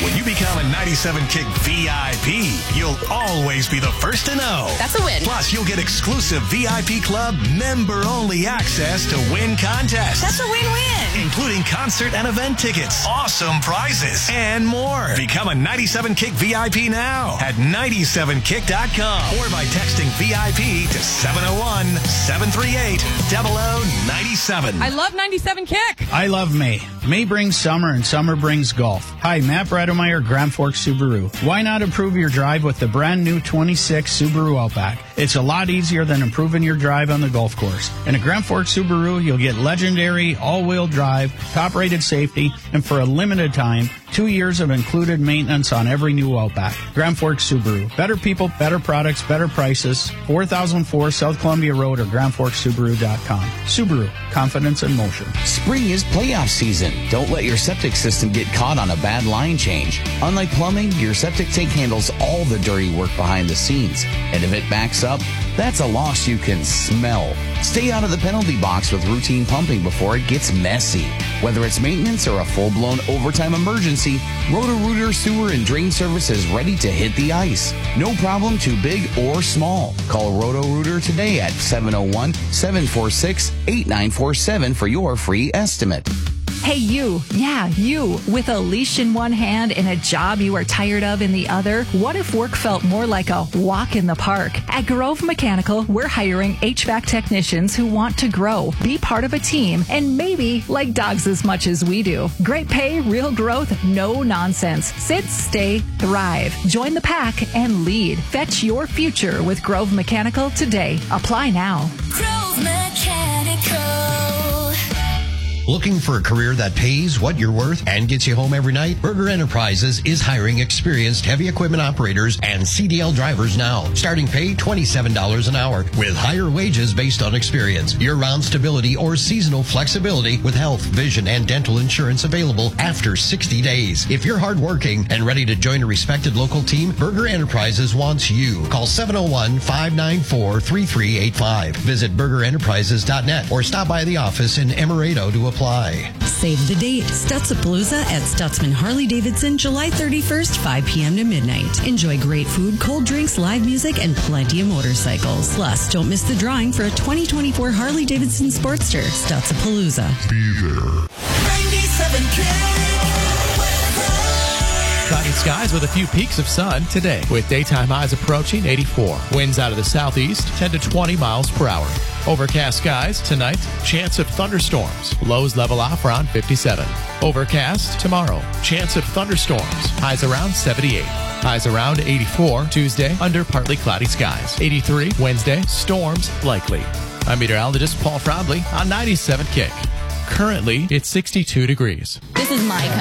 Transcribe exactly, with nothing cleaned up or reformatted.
When you become a ninety-seven Kick V I P, you'll always be the first to know. That's a win. Plus, you'll get exclusive V I P Club member-only access to win contests. That's a win-win. Including concert and event tickets, awesome prizes, and more. Become a ninety-seven Kick V I P now at ninety-seven kick dot com or by texting V I P to seven oh one, seven three eight, zero zero nine seven. I love ninety-seven Kick. I love May. May brings summer and summer brings golf. Hi, Matt Bredemeyer, Grand Forks Subaru. Why not improve your drive with the brand new twenty-six Subaru Outback? It's a lot easier than improving your drive on the golf course. In a Grand Forks Subaru, you'll get legendary all-wheel drive, top-rated safety, and for a limited time, two years of included maintenance on every new Outback. Grand Forks Subaru. Better people, better products, better prices. four thousand four South Columbia Road or grand forks subaru dot com. Subaru. Confidence in motion. Spring is playoff season. Don't let your septic system get caught on a bad line change. Unlike plumbing, your septic tank handles all the dirty work behind the scenes. And if it backs up, that's a loss you can smell. Stay out of the penalty box with routine pumping before it gets messy. Whether it's maintenance or a full-blown overtime emergency, Roto-Rooter Sewer and Drain Service is ready to hit the ice. No problem too big or small. Call Roto-Rooter today at seven oh one, seven four six, eight nine four seven for your free estimate. Hey, you. Yeah, you. With a leash in one hand and a job you are tired of in the other, what if work felt more like a walk in the park? At Grove Mechanical, we're hiring H V A C technicians who want to grow, be part of a team, and maybe like dogs as much as we do. Great pay, real growth, no nonsense. Sit, stay, thrive. Join the pack and lead. Fetch your future with Grove Mechanical today. Apply now. Grove Mechanical. Looking for a career that pays what you're worth and gets you home every night? Berger Enterprises is hiring experienced heavy equipment operators and C D L drivers now. Starting pay twenty-seven dollars an hour with higher wages based on experience. Year-round stability or seasonal flexibility with health, vision, and dental insurance available after sixty days. If you're hardworking and ready to join a respected local team, Berger Enterprises wants you. Call seven oh one, five nine four, three three eight five. Visit berger enterprises dot net or stop by the office in Emerado to apply. Save the date. Stutzapalooza at Stutzman Harley-Davidson, July thirty-first, five p.m. to midnight. Enjoy great food, cold drinks, live music, and plenty of motorcycles. Plus, don't miss the drawing for a twenty twenty-four Harley-Davidson Sportster. Stutzapalooza. Be there. ninety-seven Cloudy skies with a few peaks of sun today, with daytime highs approaching eighty-four. Winds out of the southeast, ten to twenty miles per hour. Overcast skies tonight, chance of thunderstorms. Lows level off around fifty-seven. Overcast tomorrow, chance of thunderstorms. Highs around seventy-eight. Highs around eighty-four Tuesday, under partly cloudy skies. eighty-three Wednesday, storms likely. I'm meteorologist Paul Frobley on ninety-seven Kick. Currently, it's sixty-two degrees. This is my